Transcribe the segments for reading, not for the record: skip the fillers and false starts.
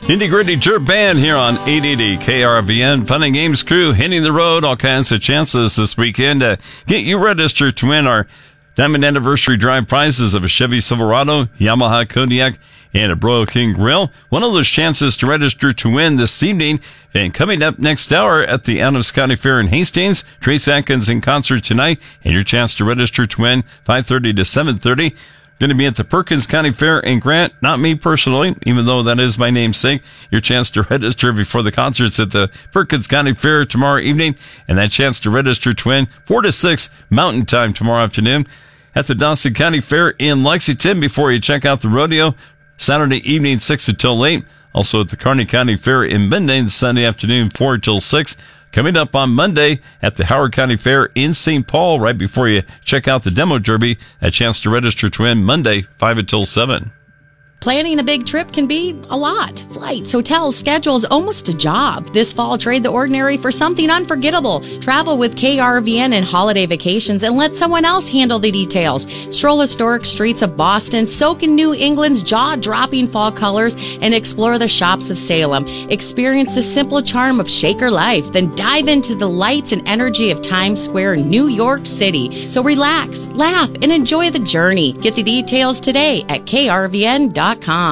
Nitty Gritty Jerk Band here on 880 KRVN. Fun and Games crew hitting the road. All kinds of chances this weekend to get you registered to win our Diamond Anniversary Drive prizes of a Chevy Silverado, Yamaha Kodiak, and a Broil King Grill. One of those chances to register to win this evening. And coming up next hour at the Adams County Fair in Hastings, Trace Atkins in concert tonight. And your chance to register to win 5:30 to 7:30. Going to be at the Perkins County Fair in Grant. Not me personally, even though that is my namesake. Your chance to register before the concerts at the Perkins County Fair tomorrow evening. And that chance to register to win 4 to 6 Mountain Time tomorrow afternoon at the Dawson County Fair in Lexington before you check out the rodeo. Saturday evening, 6 until 8. Also at the Kearney County Fair in Mendon, Sunday afternoon, 4 until 6. Coming up on Monday at the Howard County Fair in St. Paul, right before you check out the Demo Derby, a chance to register to win Monday, 5 until 7. Planning a big trip can be a lot. Flights, hotels, schedules, almost a job. This fall, trade the ordinary for something unforgettable. Travel with KRVN and holiday vacations and let someone else handle the details. Stroll historic streets of Boston, soak in New England's jaw-dropping fall colors, and explore the shops of Salem. Experience the simple charm of Shaker life, then dive into the lights and energy of Times Square, New York City. So relax, laugh, and enjoy the journey. Get the details today at krvn.com.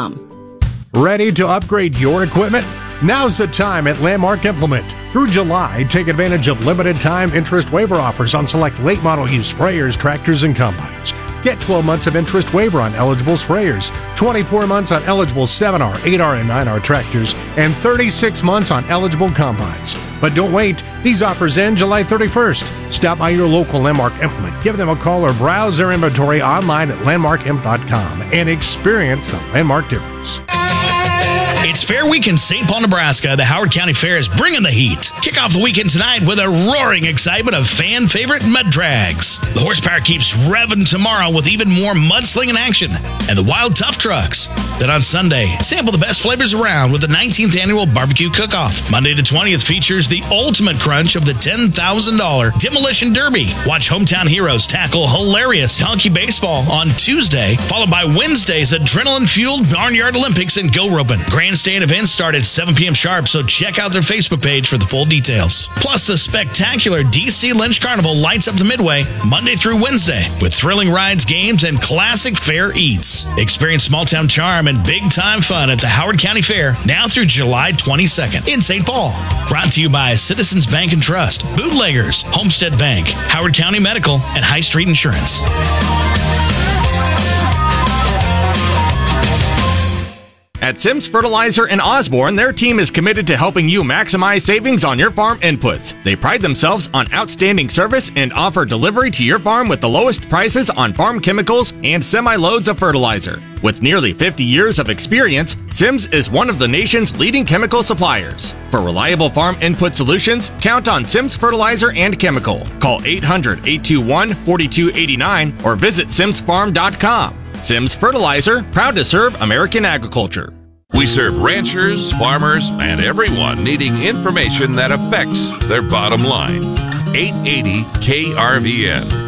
Ready to upgrade your equipment? Now's the time at Landmark Implement. Through July, take advantage of limited time interest waiver offers on select late model used sprayers, tractors, and combines. Get 12 months of interest waiver on eligible sprayers, 24 months on eligible 7R, 8R, and 9R tractors, and 36 months on eligible combines. But don't wait. These offers end July 31st. Stop by your local Landmark Implement, give them a call, or browse their inventory online at landmarkimp.com and experience the Landmark difference. It's Fair Week in St. Paul, Nebraska. The Howard County Fair is bringing the heat. Kick off the weekend tonight with a roaring excitement of fan favorite mud drags. The horsepower keeps revving tomorrow with even more mudslinging action and the wild tough trucks. Then on Sunday, sample the best flavors around with the 19th annual barbecue cook-off. Monday the 20th features the ultimate crunch of the $10,000 Demolition Derby. Watch hometown heroes tackle hilarious donkey baseball on Tuesday, followed by Wednesday's adrenaline-fueled Barnyard Olympics and Go Roping. Grandstand events start at 7 p.m. sharp, so check out their Facebook page for the full details. Plus, the spectacular DC Lynch Carnival lights up the Midway Monday through Wednesday with thrilling rides, games, and classic fair eats. Experience small-town charm and big-time fun at the Howard County Fair now through July 22nd in St. Paul. Brought to you by Citizens Bank and Trust, Bootleggers, Homestead Bank, Howard County Medical, and High Street Insurance. At Sims Fertilizer in Osborne, their team is committed to helping you maximize savings on your farm inputs. They pride themselves on outstanding service and offer delivery to your farm with the lowest prices on farm chemicals and semi-loads of fertilizer. With nearly 50 years of experience, Sims is one of the nation's leading chemical suppliers. For reliable farm input solutions, count on Sims Fertilizer and Chemical. Call 800-821-4289 or visit simsfarm.com. Sims Fertilizer, proud to serve American agriculture. We serve ranchers, farmers, and everyone needing information that affects their bottom line. 880 KRVN.